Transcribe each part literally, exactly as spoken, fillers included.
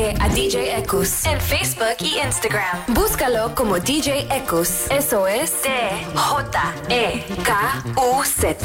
Sigue a D J Ekus en Facebook y Instagram. Búscalo como D J Ekus. Eso es D J E K U Z.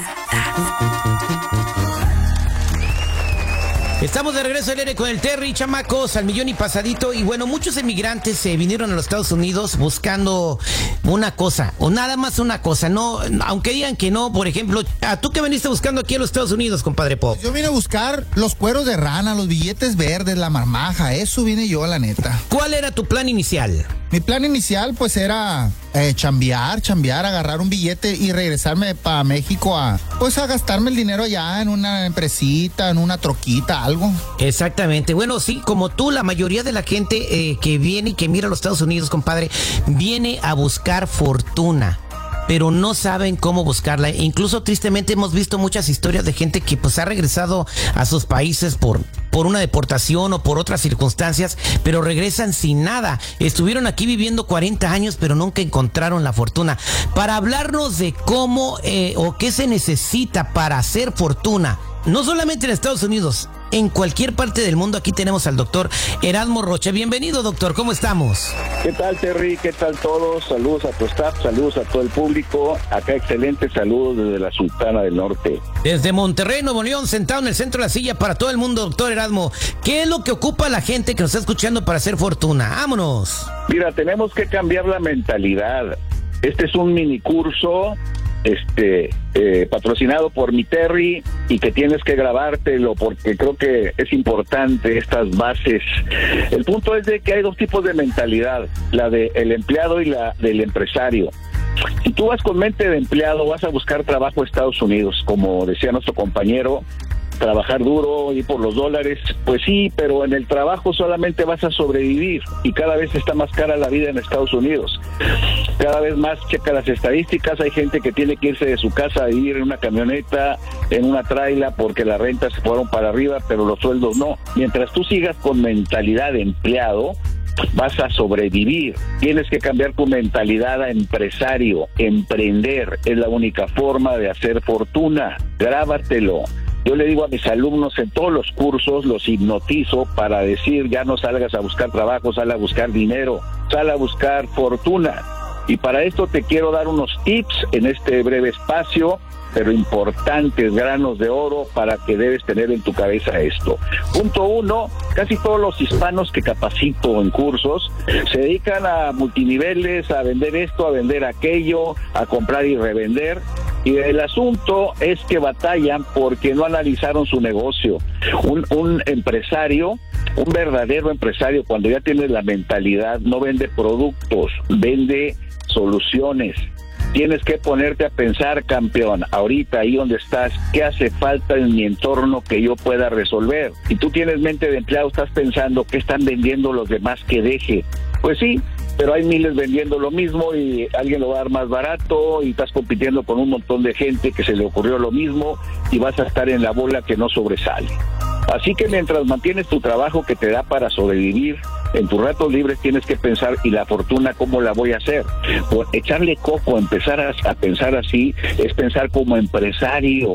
Estamos de regreso al aire con el Terry, chamacos, al millón y pasadito. Y bueno, muchos emigrantes se eh, vinieron a los Estados Unidos buscando una cosa, o nada más una cosa. No, aunque digan que no, por ejemplo, ¿a tú qué viniste buscando aquí a los Estados Unidos, compadre Pop? Yo vine a buscar los cueros de rana, los billetes verdes, la marmaja. Eso vine yo, la neta. ¿Cuál era tu plan inicial? Mi plan inicial, pues, era eh, chambear, chambear, agarrar un billete y regresarme para México a, pues, a gastarme el dinero allá en una empresita, en una troquita, algo. Exactamente. Bueno, sí, como tú, la mayoría de la gente eh, que viene y que mira a los Estados Unidos, compadre, viene a buscar fortuna, pero no saben cómo buscarla. Incluso tristemente hemos visto muchas historias de gente que pues ha regresado a sus países por, por una deportación o por otras circunstancias, pero regresan sin nada. Estuvieron aquí viviendo cuarenta años, pero nunca encontraron la fortuna. Para hablarnos de cómo eh, o qué se necesita para hacer fortuna, no solamente en Estados Unidos, en cualquier parte del mundo, aquí tenemos al doctor Erasmo Rocha. Bienvenido, doctor, ¿cómo estamos? ¿Qué tal, Terry? ¿Qué tal todos? Saludos a tu staff, saludos a todo el público. Acá excelentes saludos desde la Sultana del Norte. Desde Monterrey, Nuevo León, sentado en el centro de la silla para todo el mundo, doctor Erasmo. ¿Qué es lo que ocupa la gente que nos está escuchando para hacer fortuna? ¡Vámonos! Mira, tenemos que cambiar la mentalidad. Este es un mini curso este eh, patrocinado por mi Terry y que tienes que grabártelo porque creo que es importante estas bases. El punto es de que hay dos tipos de mentalidad, la del empleado y la del empresario. Si tú vas con mente de empleado, vas a buscar trabajo en Estados Unidos, como decía nuestro compañero, trabajar duro y por los dólares, pues sí, pero en el trabajo solamente vas a sobrevivir y cada vez está más cara la vida en Estados Unidos. Cada vez más, checa las estadísticas, hay gente que tiene que irse de su casa a vivir en una camioneta, en una traila, porque las rentas se fueron para arriba, pero los sueldos no. Mientras tú sigas con mentalidad de empleado, vas a sobrevivir. Tienes que cambiar tu mentalidad a empresario. Emprender es la única forma de hacer fortuna. Grábatelo. Yo le digo a mis alumnos en todos los cursos, los hipnotizo para decir, ya no salgas a buscar trabajo, sal a buscar dinero, sal a buscar fortuna. Y para esto te quiero dar unos tips en este breve espacio, pero importantes, granos de oro para que debes tener en tu cabeza esto. Punto uno, casi todos los hispanos que capacito en cursos se dedican a multiniveles, a vender esto, a vender aquello, a comprar y revender. Y el asunto es que batallan porque no analizaron su negocio. Un, un empresario, un verdadero empresario, cuando ya tiene la mentalidad, no vende productos, vende soluciones. Tienes que ponerte a pensar, campeón, ahorita ahí donde estás, ¿qué hace falta en mi entorno que yo pueda resolver? Si tú tienes mente de empleado, estás pensando, ¿qué están vendiendo los demás que deje? Pues sí, pero hay miles vendiendo lo mismo y alguien lo va a dar más barato y estás compitiendo con un montón de gente que se le ocurrió lo mismo y vas a estar en la bola que no sobresale. Así que mientras mantienes tu trabajo que te da para sobrevivir, en tus ratos libres tienes que pensar, ¿y la fortuna cómo la voy a hacer? Por echarle coco, empezar a, a pensar así, es pensar como empresario.